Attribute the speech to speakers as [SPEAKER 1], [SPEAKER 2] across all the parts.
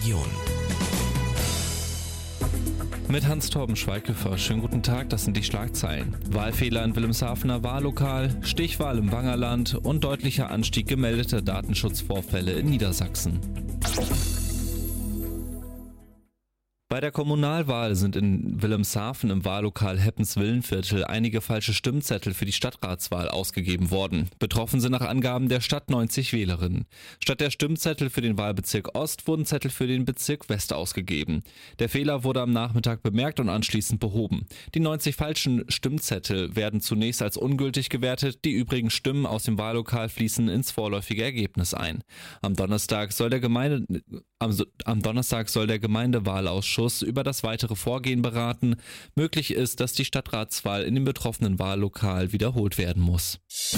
[SPEAKER 1] Region.
[SPEAKER 2] Mit Hans-Torben Schweighöfer. Schönen guten Tag, das sind die Schlagzeilen. Wahlfehler in Wilhelmshavener Wahllokal, Stichwahl im Wangerland und deutlicher Anstieg gemeldeter Datenschutzvorfälle in Niedersachsen. Bei der Kommunalwahl sind in Wilhelmshaven im Wahllokal Heppens-Villenviertel einige falsche Stimmzettel für die Stadtratswahl ausgegeben worden. Betroffen sind nach Angaben der Stadt 90 Wählerinnen. Statt der Stimmzettel für den Wahlbezirk Ost wurden Zettel für den Bezirk West ausgegeben. Der Fehler wurde am Nachmittag bemerkt und anschließend behoben. Die 90 falschen Stimmzettel werden zunächst als ungültig gewertet, die übrigen Stimmen aus dem Wahllokal fließen ins vorläufige Ergebnis ein. Am Donnerstag soll der Gemeindewahlausschuss über das weitere Vorgehen beraten. Möglich ist, dass die Stadtratswahl in dem betroffenen Wahllokal wiederholt werden muss.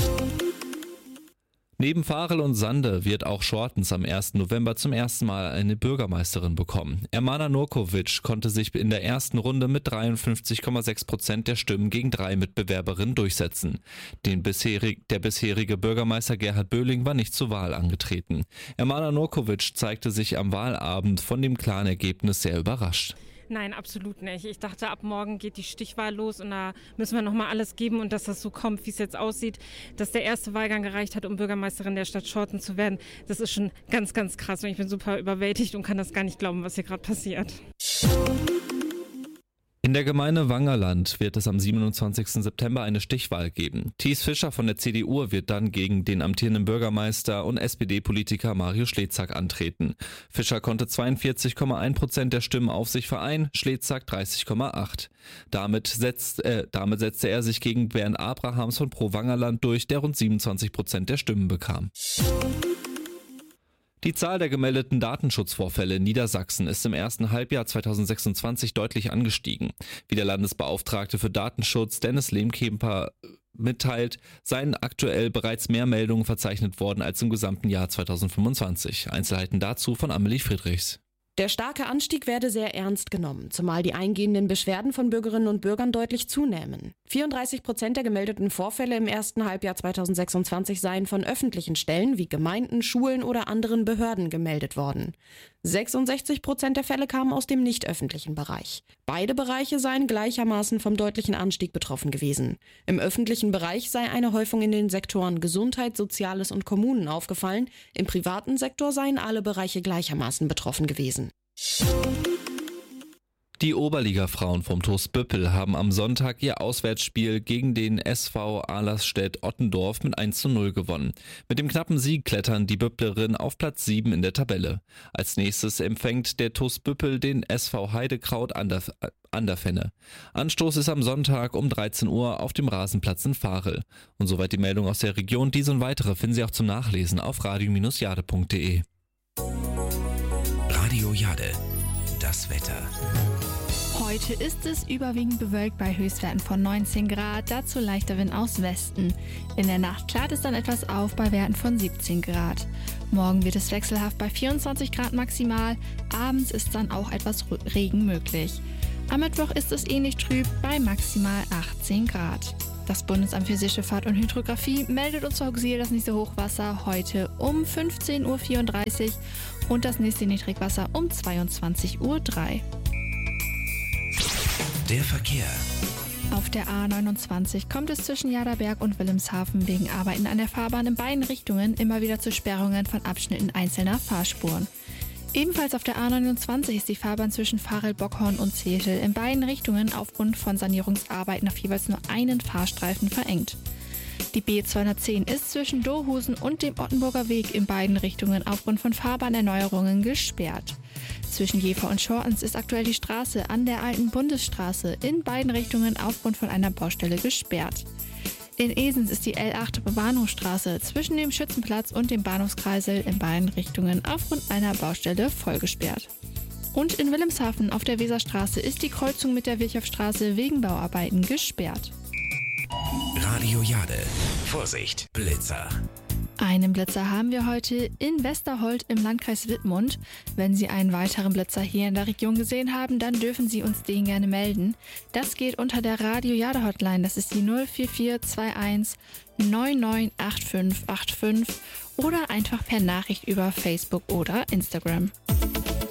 [SPEAKER 2] Neben Varel und Sande wird auch Schortens am 1. November zum ersten Mal eine Bürgermeisterin bekommen. Ermana Nurkovic konnte sich in der ersten Runde mit 53,6% der Stimmen gegen 3 Mitbewerberinnen durchsetzen. Der bisherige Bürgermeister Gerhard Böhling war nicht zur Wahl angetreten. Ermana Nurkovic zeigte sich am Wahlabend von dem klaren Ergebnis sehr überrascht.
[SPEAKER 3] Nein, absolut nicht. Ich dachte, ab morgen geht die Stichwahl los und da müssen wir nochmal alles geben und dass das so kommt, wie es jetzt aussieht, dass der erste Wahlgang gereicht hat, um Bürgermeisterin der Stadt Schorten zu werden. Das ist schon ganz, ganz krass und ich bin super überwältigt und kann das gar nicht glauben, was hier gerade passiert.
[SPEAKER 2] In der Gemeinde Wangerland wird es am 27. September eine Stichwahl geben. Thies Fischer von der CDU wird dann gegen den amtierenden Bürgermeister und SPD-Politiker Mario Schlezack antreten. Fischer konnte 42,1% der Stimmen auf sich vereinen, Schlezack 30,8%. Damit setzte er sich gegen Bernd Abrahams von Pro Wangerland durch, der rund 27% der Stimmen bekam. Die Zahl der gemeldeten Datenschutzvorfälle in Niedersachsen ist im ersten Halbjahr 2026 deutlich angestiegen. Wie der Landesbeauftragte für Datenschutz Dennis Lehmkemper mitteilt, seien aktuell bereits mehr Meldungen verzeichnet worden als im gesamten Jahr 2025. Einzelheiten dazu von Amelie Friedrichs.
[SPEAKER 4] Der starke Anstieg werde sehr ernst genommen, zumal die eingehenden Beschwerden von Bürgerinnen und Bürgern deutlich zunehmen. 34% der gemeldeten Vorfälle im ersten Halbjahr 2026 seien von öffentlichen Stellen wie Gemeinden, Schulen oder anderen Behörden gemeldet worden. 66% der Fälle kamen aus dem nicht öffentlichen Bereich. Beide Bereiche seien gleichermaßen vom deutlichen Anstieg betroffen gewesen. Im öffentlichen Bereich sei eine Häufung in den Sektoren Gesundheit, Soziales und Kommunen aufgefallen. Im privaten Sektor seien alle Bereiche gleichermaßen betroffen gewesen.
[SPEAKER 2] Die Oberliga-Frauen vom TuS Büppel haben am Sonntag ihr Auswärtsspiel gegen den SV Ahlerstedt-Ottendorf mit 1:0 gewonnen. Mit dem knappen Sieg klettern die Büpplerinnen auf Platz 7 in der Tabelle. Als nächstes empfängt der TuS Büppel den SV Heidekraut Anderfenne. Anstoß ist am Sonntag um 13 Uhr auf dem Rasenplatz in Varel. Und soweit die Meldung aus der Region. Diese und weitere finden Sie auch zum Nachlesen auf radio-jade.de.
[SPEAKER 1] Radio Jade, das Wetter.
[SPEAKER 5] Heute ist es überwiegend bewölkt bei Höchstwerten von 19 Grad, dazu leichter Wind aus Westen. In der Nacht klart es dann etwas auf bei Werten von 17 Grad. Morgen wird es wechselhaft bei 24 Grad maximal, abends ist dann auch etwas Regen möglich. Am Mittwoch ist es ähnlich trüb bei maximal 18 Grad. Das Bundesamt für Seeschifffahrt und Hydrographie meldet uns zur Auxil das nächste Hochwasser heute um 15:34 Uhr und das nächste Niedrigwasser um 22:03 Uhr.
[SPEAKER 1] Der Verkehr.
[SPEAKER 5] Auf der A29 kommt es zwischen Jaderberg und Wilhelmshaven wegen Arbeiten an der Fahrbahn in beiden Richtungen immer wieder zu Sperrungen von Abschnitten einzelner Fahrspuren. Ebenfalls auf der A29 ist die Fahrbahn zwischen Varel-Bockhorn und Zetel in beiden Richtungen aufgrund von Sanierungsarbeiten auf jeweils nur einen Fahrstreifen verengt. Die B210 ist zwischen Dohusen und dem Ottenburger Weg in beiden Richtungen aufgrund von Fahrbahnerneuerungen gesperrt. Zwischen Jever und Schortens ist aktuell die Straße an der alten Bundesstraße in beiden Richtungen aufgrund von einer Baustelle gesperrt. In Esens ist die L8 Bahnhofstraße zwischen dem Schützenplatz und dem Bahnhofskreisel in beiden Richtungen aufgrund einer Baustelle vollgesperrt. Und in Wilhelmshaven auf der Weserstraße ist die Kreuzung mit der Virchowstraße wegen Bauarbeiten gesperrt.
[SPEAKER 1] Radio Jade. Vorsicht, Blitzer.
[SPEAKER 5] Einen Blitzer haben wir heute in Westerhold im Landkreis Wittmund. Wenn Sie einen weiteren Blitzer hier in der Region gesehen haben, dann dürfen Sie uns den gerne melden. Das geht unter der Radio Jade Hotline, das ist die 04421 998585 oder einfach per Nachricht über Facebook oder Instagram.